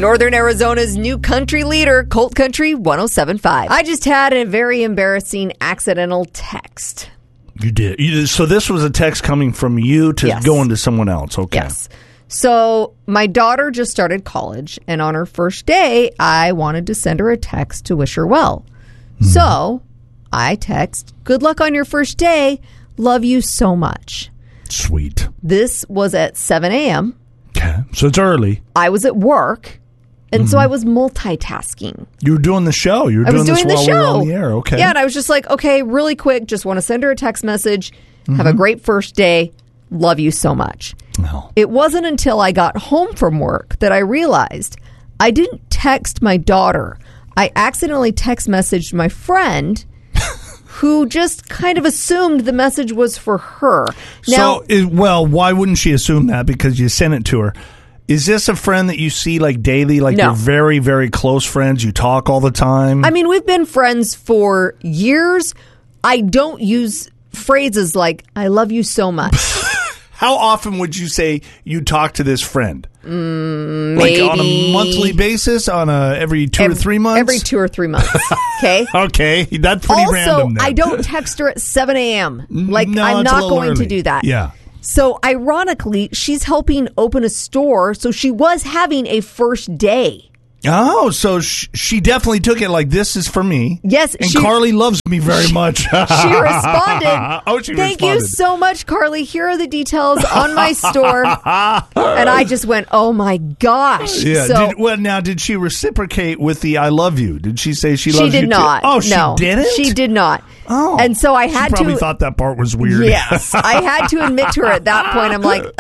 Northern Arizona's new country leader, Colt Country 107.5. I just had a very embarrassing accidental text. You did. So this was a text coming from you to going to someone else. Okay. Yes. So my daughter just started college, and on her first day, I wanted to send her a text to wish her well. So I text, "Good luck on your first day. Love you so much." Sweet. This was at 7 a.m. Okay. So it's early. I was at work, and so I was multitasking. You were doing the show. You were doing this while we were on the air. Okay. Yeah, and I was just like, okay, really quick, just want to send her a text message. Have a great first day. Love you so much. No. It wasn't until I got home from work that I realized I didn't text my daughter. I accidentally text messaged my friend who just kind of assumed the message was for her. Now, why wouldn't she assume that? Because you sent it to her. Is this a friend that you see like daily? Like No. you're very, very close friends? You talk all the time? I mean, we've been friends for years. I don't use phrases like, I love you so much. How often would you say you talk to this friend? Maybe. Like on a monthly basis? On every 2 or 3 months? Every 2 or 3 months. Okay. Okay. That's pretty random then. I don't text her at 7 a.m. Like, No, I'm it's a not little going to early. do that. Yeah. So, ironically, she's helping open a store. So, she was having a first day. Oh, so she definitely took it like, this is for me. Yes. And Carly loves me very much. She responded. She Thank responded. you so much, Carly. Here are the details on my store. And I just went, oh my gosh. Yeah. So, did she reciprocate with the I love you? Did she say she loves you? She did not. Oh, she no, didn't? She did not. Oh. And so I had she probably to. thought that part was weird. Yes. I had to admit to her at that point, I'm like,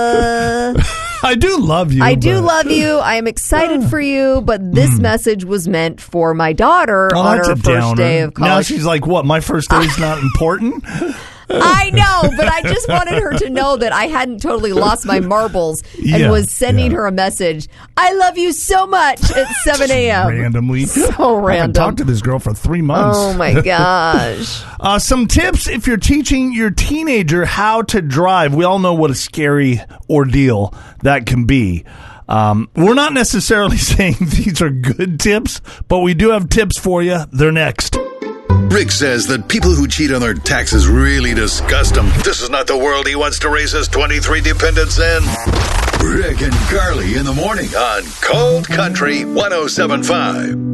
I do love you. I do love you. I am excited for you, but this message was meant for my daughter on her first day of college. Now she's like, what, my first day is not important? I know, but I just wanted her to know that I hadn't totally lost my marbles and was sending her a message. I love you so much at 7 a.m. Randomly. So I haven't random. talked to this girl for 3 months. Oh, my gosh. Some tips if you're teaching your teenager how to drive. We all know what a scary ordeal that can be. We're not necessarily saying these are good tips, but we do have tips for you. They're next. Rick says that people who cheat on their taxes really disgust him. This is not the world he wants to raise his 23 dependents in. Rick and Carly in the morning on Cold Country 107.5.